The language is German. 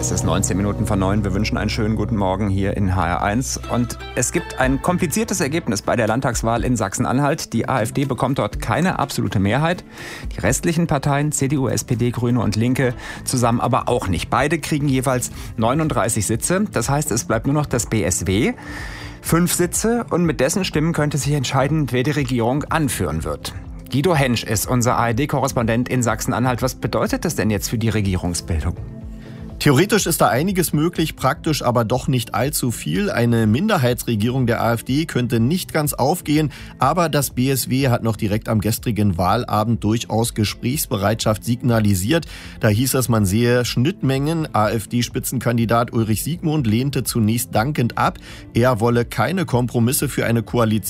Es ist 8:19. Wir wünschen einen schönen guten Morgen hier in HR1. Und es gibt ein kompliziertes Ergebnis bei der Landtagswahl in Sachsen-Anhalt. Die AfD bekommt dort keine absolute Mehrheit. Die restlichen Parteien, CDU, SPD, Grüne und Linke, zusammen aber auch nicht. Beide kriegen jeweils 39 Sitze. Das heißt, es bleibt nur noch das BSW. 5 Sitze und mit dessen Stimmen könnte sich entscheiden, wer die Regierung anführen wird. Guido Hentsch ist unser ARD-Korrespondent in Sachsen-Anhalt. Was bedeutet das denn jetzt für die Regierungsbildung? Theoretisch ist da einiges möglich, praktisch aber doch nicht allzu viel. Eine Minderheitsregierung der AfD könnte nicht ganz aufgehen, aber das BSW hat noch direkt am gestrigen Wahlabend durchaus Gesprächsbereitschaft signalisiert. Da hieß es, man sehe Schnittmengen. AfD-Spitzenkandidat Ulrich Siegmund lehnte zunächst dankend ab. Er wolle keine Kompromisse für eine Koalition